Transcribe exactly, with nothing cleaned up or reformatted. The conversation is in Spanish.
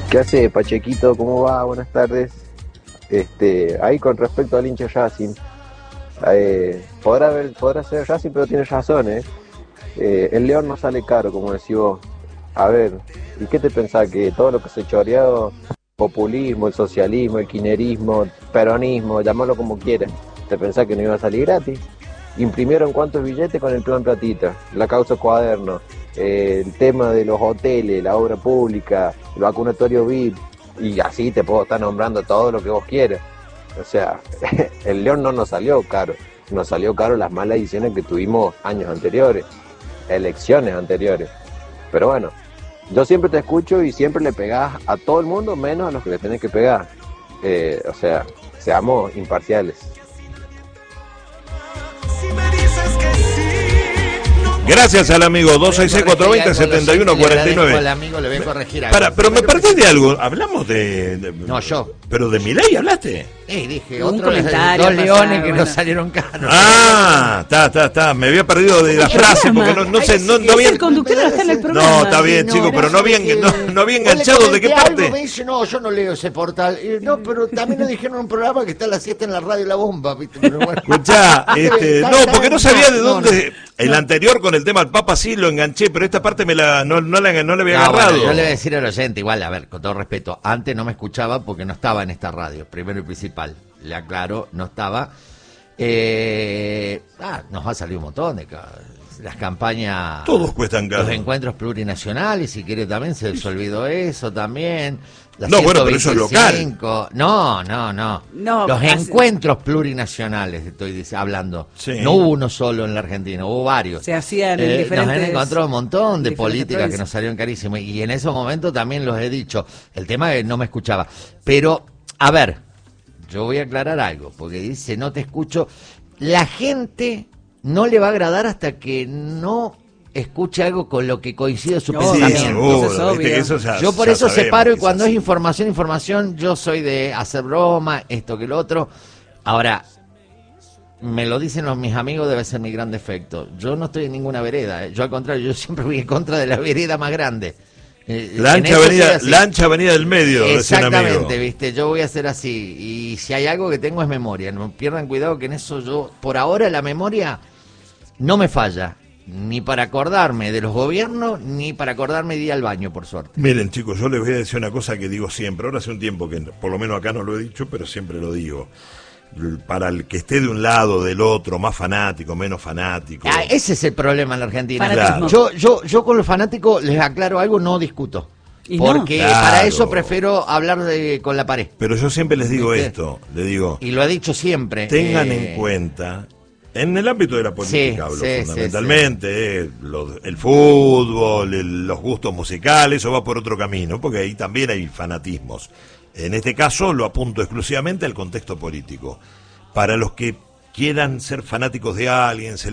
¿Qué hace, Pachequito? ¿Cómo va? Buenas tardes. Este, ahí con respecto al hincha Racing, eh, podrá, ver, podrá ser Racing, pero tiene razón, ¿eh? Eh, el León no sale caro, como decís vos. A ver, ¿y qué te pensás? Que todo lo que se ha choreado, populismo, el socialismo, el kirchnerismo, peronismo, llamarlo como quieras, ¿te pensás que no iba a salir gratis? Imprimieron cuántos billetes con el plan platita, la causa cuaderno, eh, el tema de los hoteles, la obra pública, el vacunatorio V I P, y así te puedo estar nombrando todo lo que vos quieras. O sea, el León no nos salió caro, nos salió caro las malas decisiones que tuvimos años anteriores, elecciones anteriores. Pero bueno, yo siempre te escucho y siempre le pegás a todo el mundo menos a los que le tenés que pegar. Eh, o sea, seamos imparciales. Gracias al amigo dos seis seis, cuatro dos cero, siete uno cuatro nueve. Al amigo le voy a corregir algo. Para, pero me perdés de algo. Hablamos de, de. No, yo. Pero de Milei hablaste. Eh, dije, Un otro de comentario dos leones pasado, que bueno. nos salieron caros. Ah, está, está, está. Me había perdido de la frase porque no, no sé, no, no Es había. el conductor está en el programa. No, está bien, chico, pero no había, no, no había enganchado. ¿De qué parte? Me dice, no, yo no leo ese portal. Y, no, pero también nos dijeron en un programa que está a la siesta en la radio La Bomba, ¿viste? Pero bueno. Escuchá, este, Está- no, está- porque no sabía de no, dónde. no. El anterior con el tema del Papa sí lo enganché, pero esta parte me la, no, no la, no la había No, agarrado. bueno, yo le voy a decir al oyente, igual, a ver, con todo respeto, antes no me escuchaba porque no estaba en esta radio, primero y principal. Le aclaro, no estaba. Eh, ah, nos va a salir un montón de ca- las campañas. Todos cuestan caro. Los encuentros plurinacionales, si quiere también, se les olvidó eso también. La No, bueno, pero eso es local. ciento veinticinco. No, no, no. No, los hace- encuentros plurinacionales, estoy dice- hablando. Sí. No hubo uno solo en la Argentina, hubo varios. Se hacían en Eh, diferentes... Nos han encontrado un montón de diferentes políticas que provincias. nos salieron carísimos. Y en esos momentos también los he dicho. El tema es que no me escuchaba. Pero, a ver, yo voy a aclarar algo, porque dice, no te escucho. La gente no le va a agradar hasta que no escuche algo con lo que coincide su No, Sí, pensamiento. seguro. Eso es seguro, viste obvio. que eso ya- Yo por ya eso sabemos separo y que es cuando es así. información, información, yo soy de hacer broma, esto que lo otro. Ahora, me lo dicen los, mis amigos, debe ser mi gran defecto. Yo no estoy en ninguna vereda, eh. Yo al contrario, yo siempre voy en contra de la vereda más grande. Eh, La en ancha, eso soy avenida, así. la ancha avenida del medio, decía un amigo. Exactamente, viste, yo voy a ser así. Y si hay algo que tengo es memoria. No pierdan cuidado que en eso yo, por ahora la memoria no me falla. Ni para acordarme de los gobiernos, ni para acordarme de ir al baño, por suerte. Miren, chicos, yo les voy a decir una cosa que digo siempre. Ahora hace un tiempo que, por lo menos acá no lo he dicho, pero siempre lo digo. Para el que esté de un lado, del otro, más fanático, menos fanático. Ah, ese es el problema en la Argentina. Fanatismo. Yo, yo, yo con los fanáticos les aclaro algo, no discuto. Y no. Porque Claro. para eso prefiero hablar de, con la pared. Pero yo siempre les digo ¿Viste? esto, le digo, Y lo he dicho siempre. tengan eh, en cuenta, en el ámbito de la política Sí, hablo sí, fundamentalmente, eh, lo- el fútbol, el- los gustos musicales, eso va por otro camino, porque ahí también hay fanatismos. En este caso lo apunto exclusivamente al contexto político. Para los que quieran ser fanáticos de alguien, se